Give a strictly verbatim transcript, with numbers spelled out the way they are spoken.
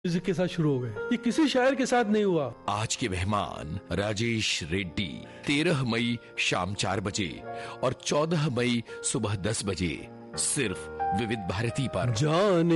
Music के साथ शुरू हो गए। ये किसी शायर के साथ नहीं हुआ। आज के मेहमान राजेश रेड्डी तेरह मई शाम चार बजे और चौदह मई सुबह दस बजे सिर्फ विविध भारती पर। जान